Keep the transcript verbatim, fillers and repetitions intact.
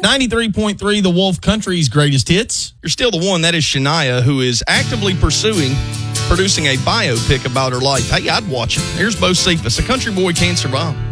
ninety-three point three, The Wolf Country's greatest hits. You're still the one. That is Shania, who is actively pursuing producing a biopic about her life. Hey, I'd watch it. Here's Bo Cephas, A Country Boy Can't Survive.